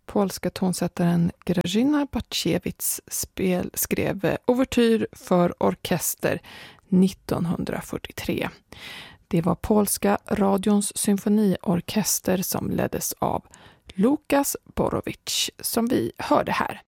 Polska tonsättaren Grażyna Baczewicz skrev ouvertyr för orkester 1943. Det var polska radions symfoniorkester som leddes av Lukas Borowicz som vi hörde här.